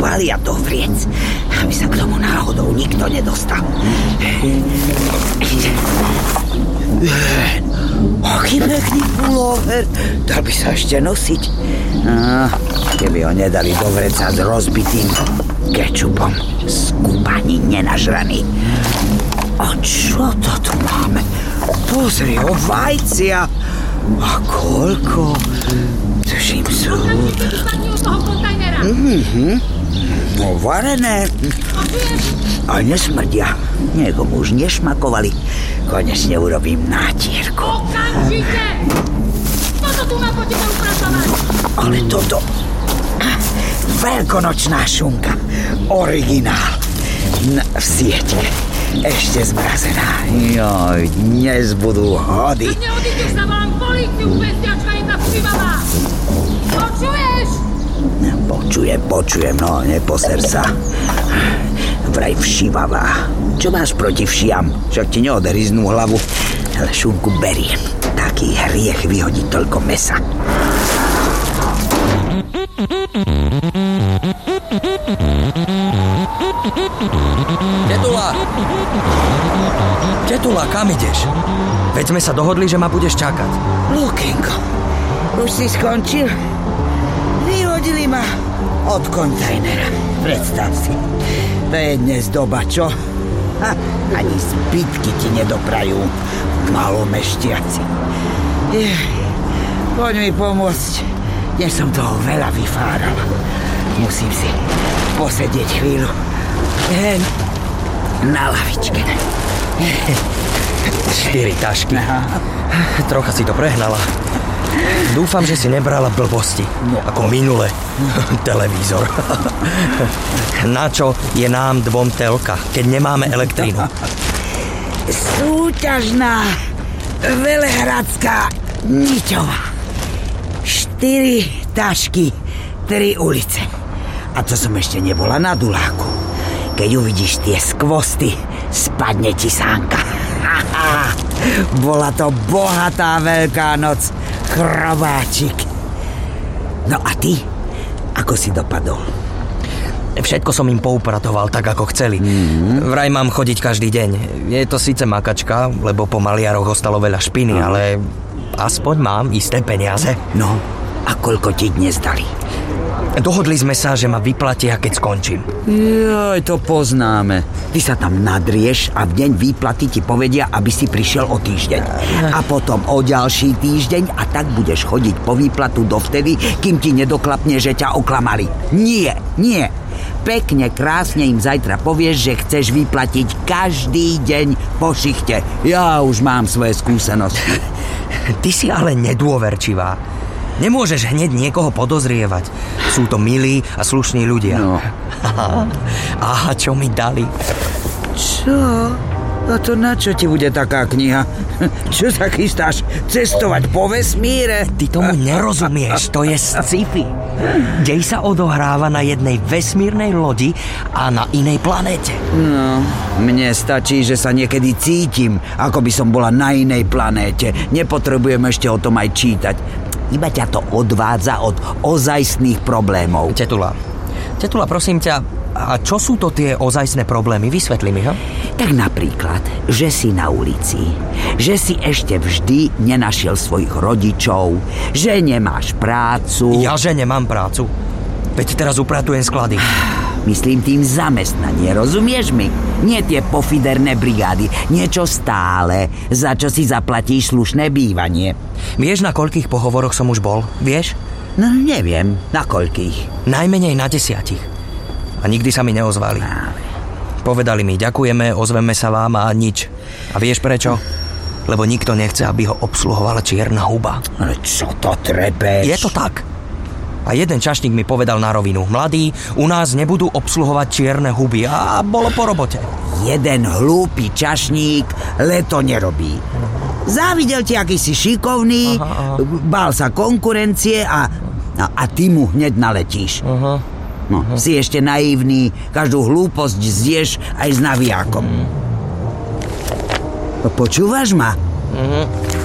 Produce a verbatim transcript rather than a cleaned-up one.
valia do vriec, aby sa k tomu náhodou nikto nedostal. Aký pekný pulóver, dal by sa ešte nosiť. No, keby ho nedali do vreca s rozbitým kečupom, skúpaný, nenažraný. A čo to tu máme? Pozri, o vajcia. A koľko? Tuším sú... Mhm. No, varené. A nesmrdia. Niekomu už nešmakovali. Konečne urobím nátierku. Okamžite! Toto tu má po tebe upratovať. Ale toto... Veľkonočná šunka. Originál. Na, v siete. Ešte zmrazená. Joj, dnes budú hody. Ak neodídeš, zavolám políciu, pestiačka jedna všivavá. Počuješ? Počujem, počujem, no neposer sa. Vraj všivavá. Čo máš proti všiam? Však ti neoderiznú hlavu. Ale šunku beriem. Taký hriech vyhodiť toľko mesa. Tetula! Tetula, kam ideš? Veď sme sa dohodli, že ma budeš čakať. Lukinko, už si skončil? Vyhodili ma od kontajnera. Predstav si. To je dnes doba, čo? Ha, ani zbytky ti nedoprajú, malomešťaci. Je, poď mi pomôcť. Dnes som toho veľa vyfáral. Musím si posedieť chvíľu. Hen na lavičke. Štyri tašky. Aha. Trocha si to prehnala. Dúfam, že si nebrala blbosti. No. Ako minule. Televízor. Načo je nám dvom telka, keď nemáme elektrínu? Súťažná velehradská niťová. Štyri tašky, tri ulice. A to som ešte nebola na Duláku. Keď uvidíš tie skvosty, spadne ti sánka. Bola to bohatá Veľká noc, chrobáčik. No a ty? Ako si dopadol? Všetko som im poupratoval tak, ako chceli. Mm-hmm. Vraj mám chodiť každý deň. Je to síce makačka, lebo po maliaroch ostalo veľa špiny, mm. ale aspoň mám isté peniaze. No, a koľko ti dnes dali? Dohodli sme sa, že ma vyplatia, keď skončím. Joj, to poznáme. Ty sa tam nadrieš a v deň výplaty ti povedia, aby si prišiel o týždeň. A potom o ďalší týždeň a tak budeš chodiť po výplatu dovtedy, kým ti nedoklapne, že ťa oklamali. Nie, nie. Pekne, krásne im zajtra povieš, že chceš vyplatiť každý deň po šichte. Ja už mám svoje skúsenosti. Ty si ale nedôverčivá. Nemôžeš hneď niekoho podozrievať. Sú to milí a slušní ľudia. No. Aha, čo mi dali? Čo? A to na čo ti bude taká kniha? Čo sa chystáš cestovať po vesmíre? Ty tomu nerozumieš, to je sci-fi. Dej sa odohráva na jednej vesmírnej lodi a na inej planéte. No, mne stačí, že sa niekedy cítim, ako by som bola na inej planéte. Nepotrebujem ešte o tom aj čítať. Iba ťa to odvádza od ozajstných problémov. Tetula, Tetula, prosím ťa, a čo sú to tie ozajstné problémy? Vysvetli mi, ha? Tak napríklad, že si na ulici, že si ešte vždy nenašiel svojich rodičov, že nemáš prácu. Ja, že nemám prácu? Veď teraz upratujem sklady. Myslím tým zamestnanie, rozumieš mi? Nie tie pofiderné brigády, niečo stále, za čo si zaplatíš slušné bývanie. Vieš, na koľkých pohovoroch som už bol? Vieš? No neviem, na koľkých. Najmenej na desiatich. A nikdy sa mi neozvali. Povedali mi, ďakujeme, ozveme sa vám a nič. A vieš prečo? Lebo nikto nechce, aby ho obsluhovala čierna huba. Ale čo to trepeš? Je to tak. A jeden čašník mi povedal na rovinu, mladí, u nás nebudú obsluhovať čierne huby a bolo po robote. Jeden hlúpy čašník leto nerobí. Závidel ti, aký si šikovný, aha, aha. Bál sa konkurencie a, a, a ty mu hneď naletíš. Aha, no, aha. Si ešte naivný, každú hlúposť zješ aj s navijákom. Mhm. Počúvaš ma? Mhm.